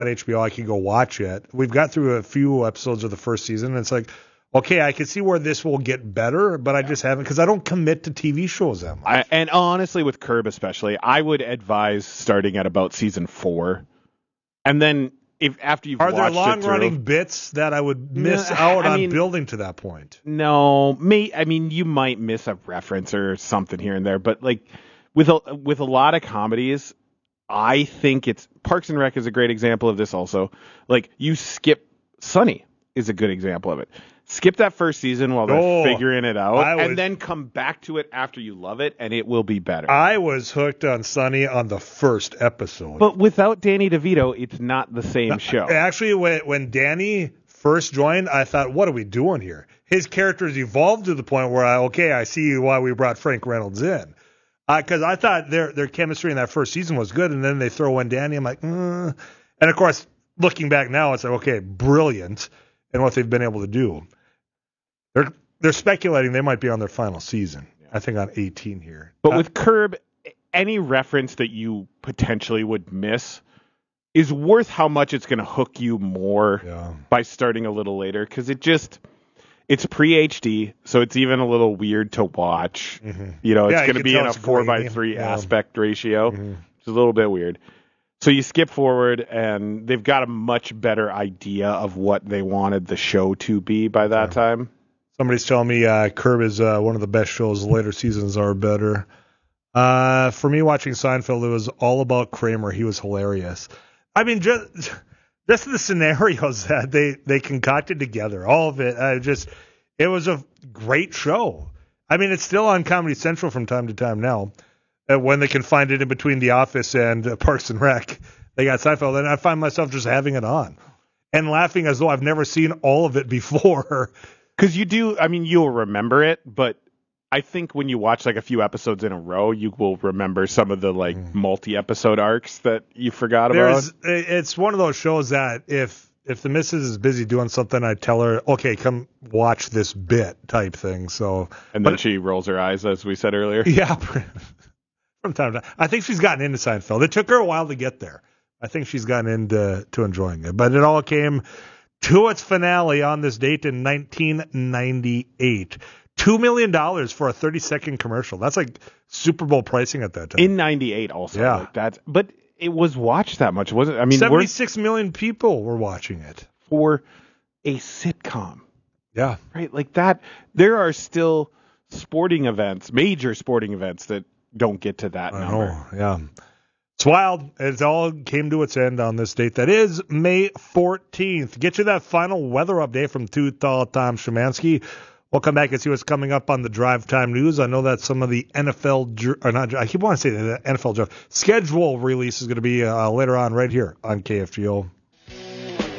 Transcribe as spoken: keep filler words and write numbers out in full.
on H B O, I can go watch it. We've got through a few episodes of the first season, and it's like, okay, I can see where this will get better, but I just haven't, because I don't commit to T V shows that much. I, and honestly, with Curb especially, I would advise starting at about season four, and then if after you've Are watched there it long-running through, bits that I would miss No, out I on mean- building to that point? No, may I mean you might miss a reference or something here and there, but like with a with a lot of comedies, I think it's Parks and Rec is a great example of this also. Like you skip Sunny is a good example of it. Skip that first season while they're Oh, figuring it out, I and was- then come back to it after you love it, and it will be better. I was hooked on Sunny on the first episode. but without Danny DeVito, it's not the same show. Actually, when, when Danny first joined, I thought, what are we doing here? His character's evolved to the point where, I okay, I see why we brought Frank Reynolds in. Because uh, I thought their their chemistry in that first season was good, and then they throw in Danny. I'm like, mm. And of course, looking back now, it's like, okay, brilliant in what they've been able to do. They're they're speculating they might be on their final season. Yeah. I think on eighteen here. But uh, with Curb, any reference that you potentially would miss is worth how much it's going to hook you more yeah. by starting a little later, because it just it's pre-H D, so it's even a little weird to watch. Mm-hmm. You know, it's Yeah, you going to can be tell in a it's four grainy. by three Yeah. aspect ratio. Mm-hmm. It's a little bit weird. So you skip forward, and they've got a much better idea of what they wanted the show to be by that yeah. time. Somebody's telling me uh, Curb is uh, one of the best shows. The later seasons are better. Uh, for me, watching Seinfeld, it was all about Kramer. He was hilarious. I mean, just just the scenarios that they, they concocted together, all of it. Uh, just it was a great show. I mean, it's still on Comedy Central from time to time now. Uh, when they can find it in between The Office and uh, Parks and Rec, they got Seinfeld, and I find myself just having it on and laughing as though I've never seen all of it before. Because you do, I mean, you'll remember it, but I think when you watch like a few episodes in a row, you will remember some of the like mm. multi-episode arcs that you forgot There's, about. It's one of those shows that if if the missus is busy doing something, I tell her, okay, come watch this bit type thing. So, and then but, she rolls her eyes, as we said earlier. Yeah, from time to time. I think she's gotten into Seinfeld. It took her a while to get there. I think she's gotten into to enjoying it, but it all came to its finale on this date in nineteen ninety-eight. Two million dollars for a thirty-second commercial. That's like Super Bowl pricing at that time. In ninety-eight, also. Yeah. Like that's, but it was watched that much, wasn't it? I mean, seventy-six million people were watching it. For a sitcom. Yeah. Right? Like that. There are still sporting events, major sporting events, that don't get to that I number. know, yeah. It's wild. It all came to its end on this date. That is May fourteenth. Get you that final weather update from Too Tall Tom Szymanski. We'll come back and see what's coming up on the Drive Time News. I know that some of the N F L, or not, I keep wanting to say the N F L schedule release is going to be uh, later on right here on K F G O.